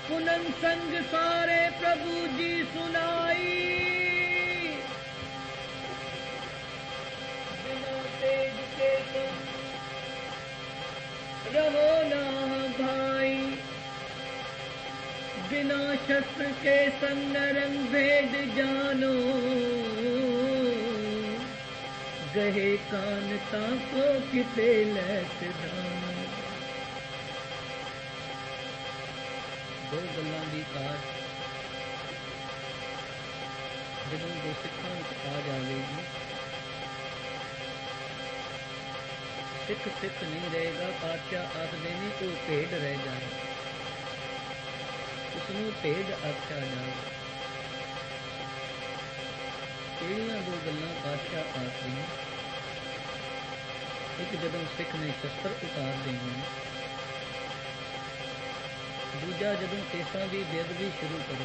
पुनन संग सारे प्रभु जी सुनाई, बिना तेज के तुम रहो ना भाई, बिना शस्त्र के संग रंग भेद जानो, गहे कान ताको किते लैत दानो। दो गल्लां दी काट जदों दो सिखां विच आ जावेगी, सिख सिख नहीं रहेगा। पातशाह आखदे ने वो भेड़ रह जाए, उसनूं भेड़ आख्या जाए। किहड़ियां दो गल्लां पातशाह आखदे ने? एक जदों सिख ने शस्त्र उतार देने, दूजा जदों केसां की बेअदबी शुरू करे।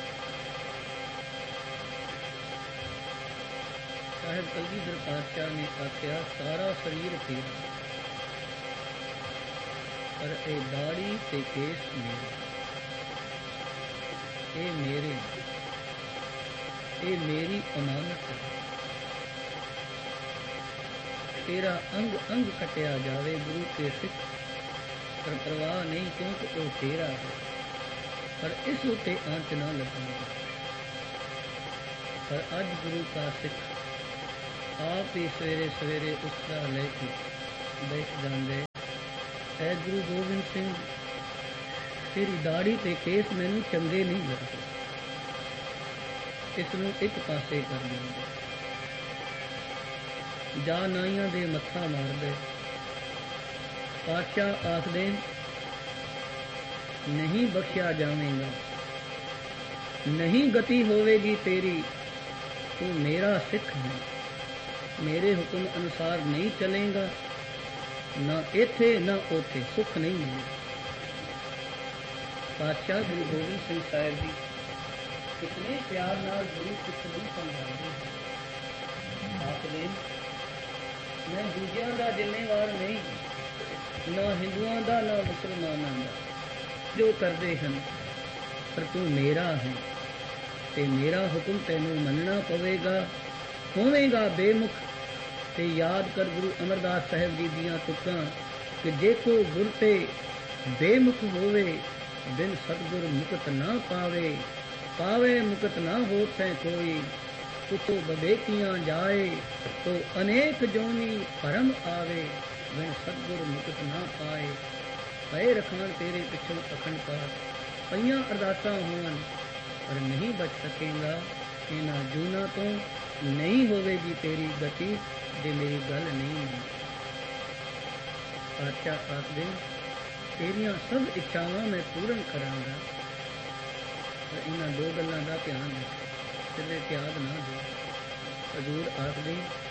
साहिब कलगीधर पातशाह ने आख्या सारा शरीर तेरा, पर ए दाढ़ी ते केस मेरे, ए मेरे, ए मेरी अमानत है। तेरा अंग अंग कटिया जावे गुरु के सिख, पर परवाह नहीं क्योंकि वो तेरा है, पर इस उत्ते आंच ना लगेगा। पर अज गुरु का सिख आप ही सवेरे सवेरे उसका लेके बैठ जाते, ऐ गुरु गोबिंद सिंह तेरी दाढ़ी ते केस मैनू चंगे नहीं लगते, इसनूं एक पासे कर देंगे। जा नाइयां दे मत्था मार दे। पातशाह आखदे नहीं बख्शिया जावेगा, नहीं गति होवेगी तेरी, तू मेरा सिख है, मेरे हुक्म अनुसार नहीं चलेगा, ना इथे ना ओथे सुख नहीं मिलेगा। पातशाह गुरु गोबिंद सिंह साहिब जी कितने प्यार नाल गुरु सिख नूं समझाते हैं। आखदे मैं दूजियां दा जिम्मेवार नहीं, ना हिंदुओं का ना मुसलमानों का, जो करते हैं, पर तू मेरा है ते मेरा हुक्म तेनू मनना पवेगा। होवेगा बेमुख ते याद कर गुरु अमरदास साहिब जी दियां तुकां कि देखो गुर ते बेमुख होवे, बिन सतगुर मुकत ना पावे, पावे मुकत ना होत है कोई, कुतो बबेकियां जाए तो अनेक जोनी भरम आवे, बिन सतगुर मुकत ना पाए। पए रखान तेरे पिछों अखंड पाठ, पईयां अरदासां होवन पर नहीं बच सकेगा, इन्हां जूना तो नहीं होवेगी तेरी गति, जे मेरी गल नहीं है। पातशाह आखदे तेरियां सब इच्छावां मैं पूर्ण करांगा, पर इन्हां दो गल्लां दा ध्यान रख, सिरे त्याग ना दे। हजूर आखदे